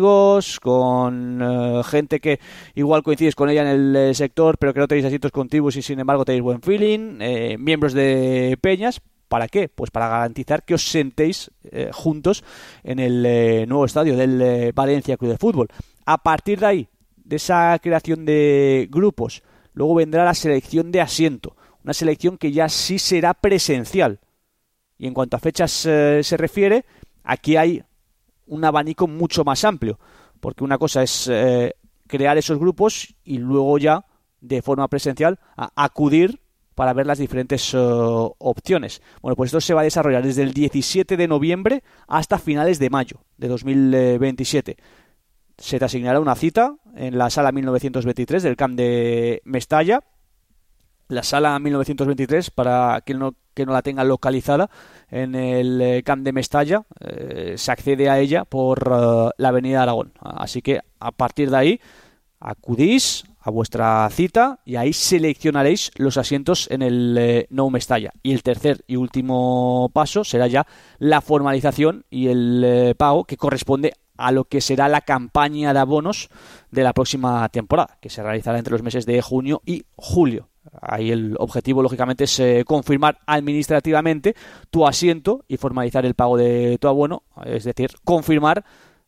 con gente que igual coincides con ella en el sector, pero que no tenéis asientos contiguos y sin embargo tenéis buen feeling, miembros de peñas. ¿Para qué? Pues para garantizar que os sentéis juntos en el nuevo estadio del Valencia Club de Fútbol. A partir de ahí, de esa creación de grupos, luego vendrá la selección de asiento, una selección que ya sí será presencial. Y en cuanto a fechas se refiere, aquí hay un abanico mucho más amplio, porque una cosa es crear esos grupos y luego ya de forma presencial acudir para ver las diferentes opciones. Bueno, pues esto se va a desarrollar desde el 17 de noviembre hasta finales de mayo de 2027. Se te asignará una cita en la sala 1923 del Camp de Mestalla. La sala 1923, para quien no la tenga localizada en el Camp de Mestalla, se accede a ella por la Avenida Aragón. Así que a partir de ahí acudís a vuestra cita y ahí seleccionaréis los asientos en el Nou Mestalla. Y el tercer y último paso será ya la formalización y el pago que corresponde a lo que será la campaña de abonos de la próxima temporada, que se realizará entre los meses de junio y julio. Ahí el objetivo, lógicamente, es confirmar administrativamente tu asiento y formalizar el pago de tu abono, es decir, confirmar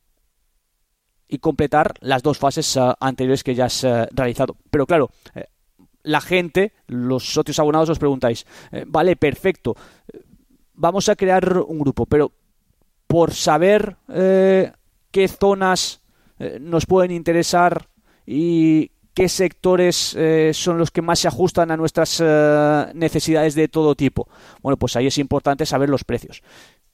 y completar las dos fases anteriores que ya has realizado. Pero claro, la gente, los socios abonados, os preguntáis, vale, perfecto, vamos a crear un grupo, pero por saber qué zonas nos pueden interesar y qué sectores son los que más se ajustan a nuestras necesidades de todo tipo. Bueno, pues ahí es importante saber los precios.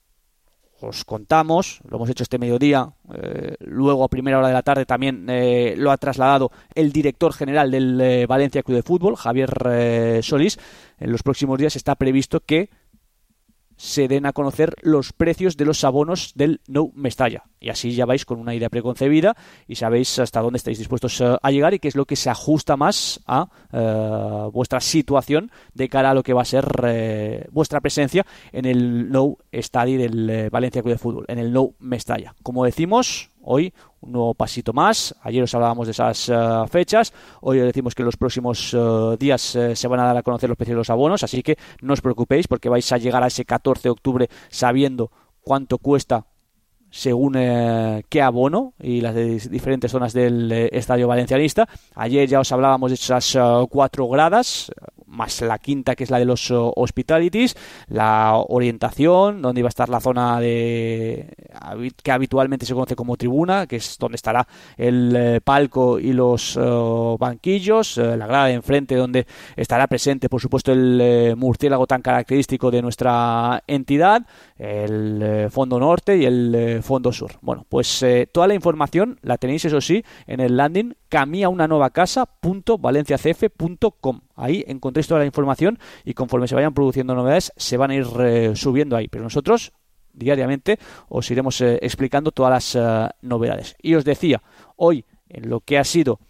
Os contamos, lo hemos hecho este mediodía, luego a primera hora de la tarde también lo ha trasladado el director general del Valencia Club de Fútbol, Javier Solís. En los próximos días está previsto que se den a conocer los precios de los abonos del Nou Mestalla. Y así ya vais con una idea preconcebida y sabéis hasta dónde estáis dispuestos a llegar y qué es lo que se ajusta más a vuestra situación de cara a lo que va a ser vuestra presencia en el Nou Estadi del Valencia Club de Fútbol, en el Nou Mestalla. Como decimos, hoy un nuevo pasito más. Ayer os hablábamos de esas fechas. Hoy os decimos que en los próximos días se van a dar a conocer los precios de los abonos, así que no os preocupéis porque vais a llegar a ese 14 de octubre sabiendo cuánto cuesta según qué abono y las diferentes zonas del estadio valencianista. Ayer ya os hablábamos de esas 4 gradas, más la quinta que es la de los hospitalities, la orientación, donde iba a estar la zona que habitualmente se conoce como tribuna, que es donde estará el palco y los banquillos, la grada de enfrente donde estará presente por supuesto el murciélago tan característico de nuestra entidad, el fondo norte y el fondo sur. Bueno, pues toda la información la tenéis, eso sí, en el landing camiaunanova.casa.valenciacf.com. Ahí encontréis toda la información y conforme se vayan produciendo novedades se van a ir subiendo ahí, pero nosotros diariamente os iremos explicando todas las novedades. Y os decía, hoy en lo que ha sido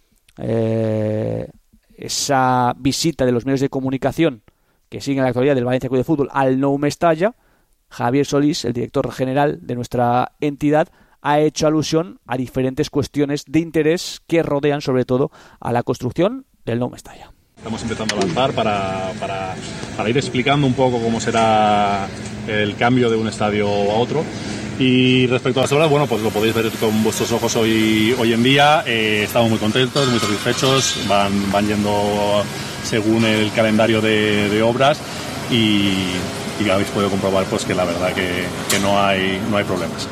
esa visita de los medios de comunicación que siguen la actualidad del Valencia Club de Fútbol al Nou Mestalla, Javier Solís, el director general de nuestra entidad, ha hecho alusión a diferentes cuestiones de interés que rodean sobre todo a la construcción del Nou Mestalla. Estamos empezando a avanzar para ir explicando un poco cómo será el cambio de un estadio a otro. Y respecto a las obras, bueno, pues lo podéis ver con vuestros ojos hoy en día. Estamos muy contentos, muy satisfechos, van yendo según el calendario de obras y habéis podido comprobar pues que la verdad que no hay problemas.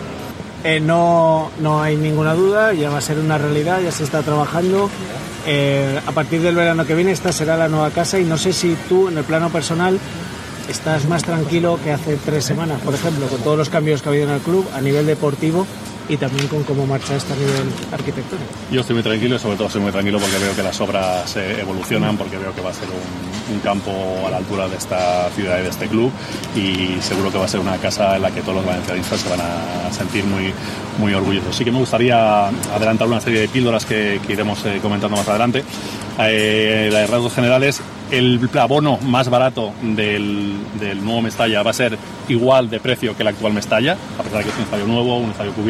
No hay ninguna duda, ya va a ser una realidad, ya se está trabajando. A partir del verano que viene esta será la nueva casa y no sé si tú en el plano personal estás más tranquilo que hace 3 semanas, por ejemplo, con todos los cambios que ha habido en el club a nivel deportivo y también con cómo marcha esto a nivel arquitectónico. Yo estoy muy tranquilo y sobre todo estoy muy tranquilo porque veo que las obras evolucionan, porque veo que va a ser un campo a la altura de esta ciudad y de este club y seguro que va a ser una casa en la que todos los valencianistas se van a sentir muy, muy orgullosos. Sí que me gustaría adelantar una serie de píldoras que iremos comentando más adelante. La de rasgos generales, el abono más barato del nuevo Mestalla va a ser igual de precio que el actual Mestalla, a pesar de que es un estadio nuevo, un estadio cubierto.